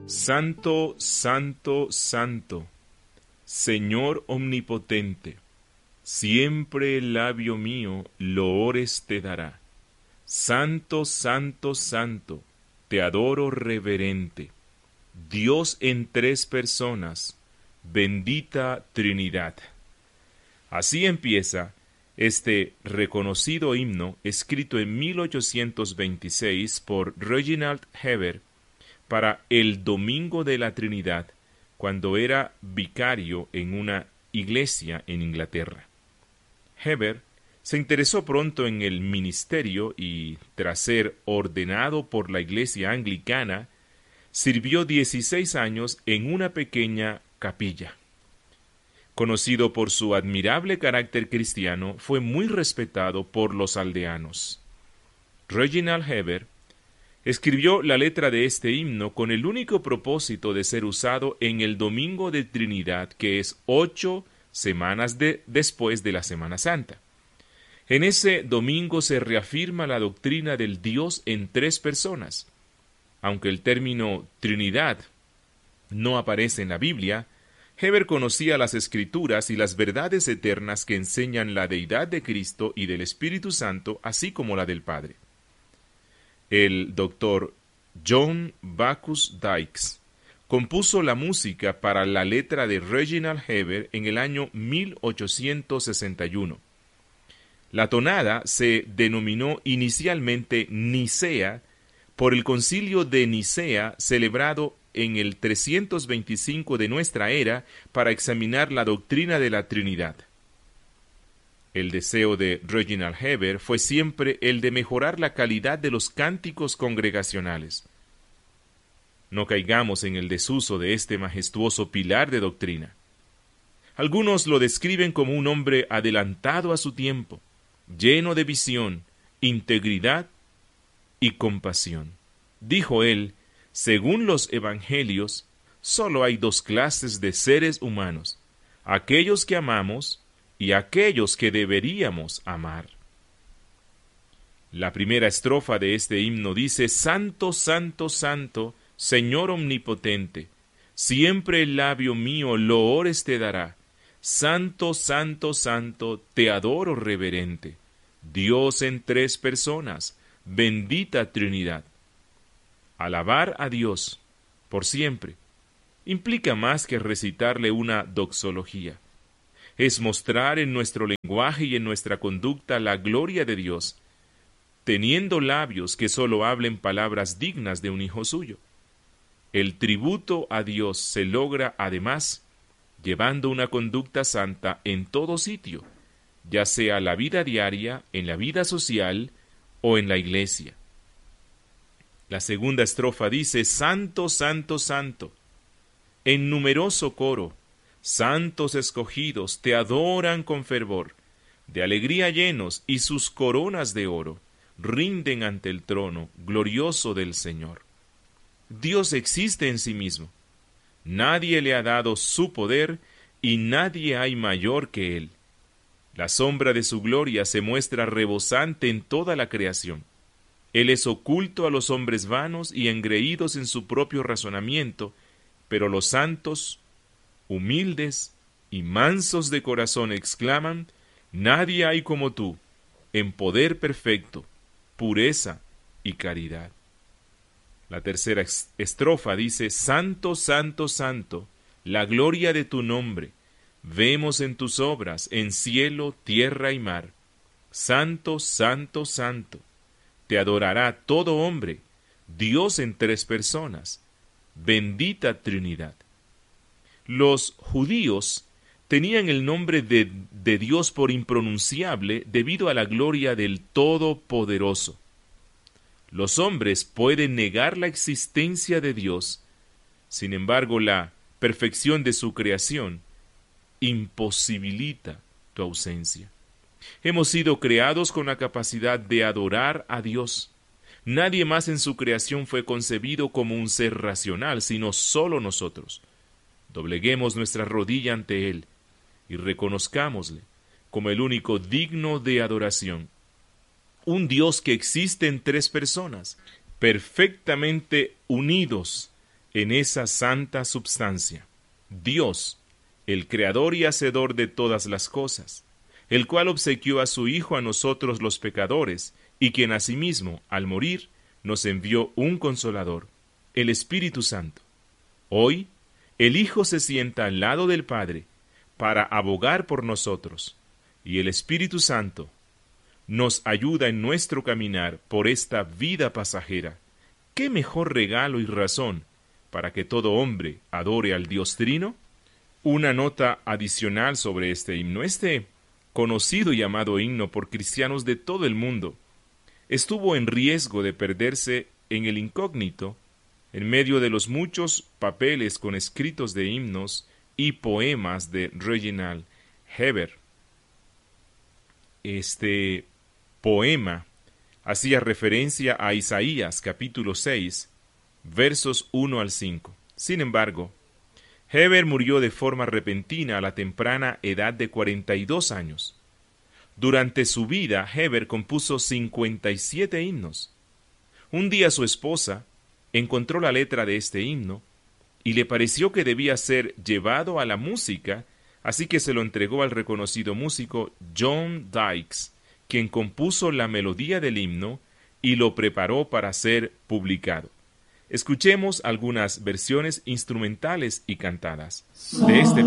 Santo, santo, santo, Señor omnipotente, siempre el labio mío loores te dará. Santo, santo, santo, te adoro reverente. Dios en tres personas, bendita Trinidad. Así empieza este reconocido himno escrito en 1826 por Reginald Heber para el Domingo de la Trinidad, cuando era vicario en una iglesia en Inglaterra. Heber se interesó pronto en el ministerio y, tras ser ordenado por la iglesia anglicana, sirvió 16 años en una pequeña capilla. Conocido por su admirable carácter cristiano, fue muy respetado por los aldeanos. Reginald Heber escribió la letra de este himno con el único propósito de ser usado en el Domingo de Trinidad, que es 8 semanas después de la Semana Santa. En ese domingo se reafirma la doctrina del Dios en tres personas. Aunque el término Trinidad no aparece en la Biblia, Heber conocía las Escrituras y las verdades eternas que enseñan la deidad de Cristo y del Espíritu Santo, así como la del Padre. El doctor John Bacchus Dykes compuso la música para la letra de Reginald Heber en el año 1861. La tonada se denominó inicialmente Nicea por el concilio de Nicea celebrado en el 325 de nuestra era para examinar la doctrina de la Trinidad. El deseo de Reginald Heber fue siempre el de mejorar la calidad de los cánticos congregacionales. No caigamos en el desuso de este majestuoso pilar de doctrina. Algunos lo describen como un hombre adelantado a su tiempo, lleno de visión, integridad y compasión. Dijo él, según los evangelios, solo hay dos clases de seres humanos, aquellos que amamos y aquellos que deberíamos amar. La primera estrofa de este himno dice, Santo, santo, santo, Señor omnipotente, siempre el labio mío loores te dará. Santo, santo, santo, te adoro reverente. Dios en tres personas, bendita Trinidad. Alabar a Dios por siempre implica más que recitarle una doxología. Es mostrar en nuestro lenguaje y en nuestra conducta la gloria de Dios, teniendo labios que sólo hablen palabras dignas de un hijo suyo. El tributo a Dios se logra, además, llevando una conducta santa en todo sitio, ya sea la vida diaria, en la vida social o en la iglesia. La segunda estrofa dice, Santo, santo, santo. En numeroso coro, santos escogidos te adoran con fervor, de alegría llenos y sus coronas de oro rinden ante el trono glorioso del Señor. Dios existe en sí mismo. Nadie le ha dado su poder y nadie hay mayor que Él. La sombra de su gloria se muestra rebosante en toda la creación. Él es oculto a los hombres vanos y engreídos en su propio razonamiento, pero los santos, humildes y mansos de corazón exclaman, nadie hay como tú, en poder perfecto, pureza y caridad. La tercera estrofa dice, Santo, santo, santo, la gloria de tu nombre, vemos en tus obras, en cielo, tierra y mar. Santo, santo, santo, te adorará todo hombre, Dios en tres personas, bendita Trinidad. Los judíos tenían el nombre de Dios por impronunciable debido a la gloria del Todopoderoso. Los hombres pueden negar la existencia de Dios, sin embargo la perfección de su creación imposibilita tu ausencia. Hemos sido creados con la capacidad de adorar a Dios. Nadie más en su creación fue concebido como un ser racional, sino solo nosotros. Dobleguemos nuestra rodilla ante Él y reconozcámosle como el único digno de adoración. Un Dios que existe en tres personas, perfectamente unidos en esa santa substancia, Dios, el creador y hacedor de todas las cosas, el cual obsequió a su Hijo a nosotros los pecadores, y quien asimismo, al morir, nos envió un Consolador, el Espíritu Santo. Hoy, el Hijo se sienta al lado del Padre para abogar por nosotros, y el Espíritu Santo nos ayuda en nuestro caminar por esta vida pasajera. ¿Qué mejor regalo y razón para que todo hombre adore al Dios Trino? Una nota adicional sobre este himno. Este conocido y amado himno por cristianos de todo el mundo estuvo en riesgo de perderse en el incógnito en medio de los muchos papeles con escritos de himnos y poemas de Reginald Heber. Este poema hacía referencia a Isaías capítulo 6, versos 1 al 5. Sin embargo, Heber murió de forma repentina a la temprana edad de 42 años. Durante su vida, Heber compuso 57 himnos. Un día su esposa encontró la letra de este himno y le pareció que debía ser llevado a la música, así que se lo entregó al reconocido músico John Dykes, quien compuso la melodía del himno y lo preparó para ser publicado. Escuchemos algunas versiones instrumentales y cantadas de este